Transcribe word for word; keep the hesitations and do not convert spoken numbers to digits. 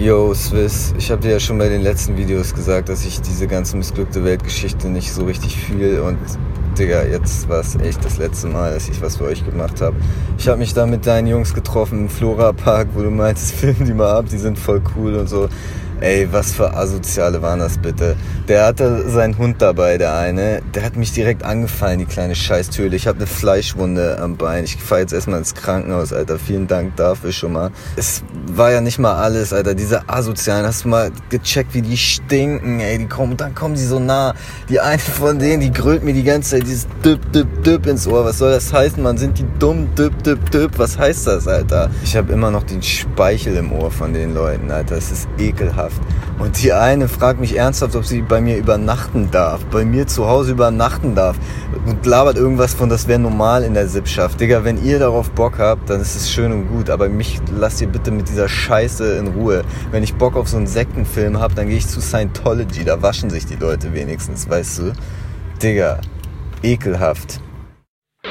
Yo, Swiss, ich habe dir ja schon bei den letzten Videos gesagt, dass ich diese ganze missglückte Weltgeschichte nicht so richtig fühle und Digga, jetzt war es echt das letzte Mal, dass ich was für euch gemacht habe. Ich habe mich da mit deinen Jungs getroffen im Flora-Park, wo du meintest, film die mal ab, die sind voll cool und so. Ey, was für Asoziale waren das bitte? Der hatte seinen Hund dabei, der eine. Der hat mich direkt angefallen, die kleine Scheißtöle. Ich habe eine Fleischwunde am Bein. Ich fahre jetzt erstmal ins Krankenhaus, Alter. Vielen Dank dafür schon mal. Es war ja nicht mal alles, Alter. Diese Asozialen, hast du mal gecheckt, wie die stinken, ey. Die kommen, dann kommen sie so nah. Die eine von denen, die grölt mir die ganze Zeit dieses Düpp, Düpp, Düpp ins Ohr. Was soll das heißen, man? Sind die dumm? Düpp, Düpp, Düpp. Was heißt das, Alter? Ich habe immer noch den Speichel im Ohr von den Leuten, Alter. Es ist ekelhaft. Und die eine fragt mich ernsthaft, ob sie bei mir übernachten darf, bei mir zu Hause übernachten darf und labert irgendwas von, das wäre normal in der Sippschaft. Digga, wenn ihr darauf Bock habt, dann ist es schön und gut, aber mich lasst ihr bitte mit dieser Scheiße in Ruhe. Wenn ich Bock auf so einen Sektenfilm hab, dann gehe ich zu Scientology, da waschen sich die Leute wenigstens, weißt du? Digga, ekelhaft.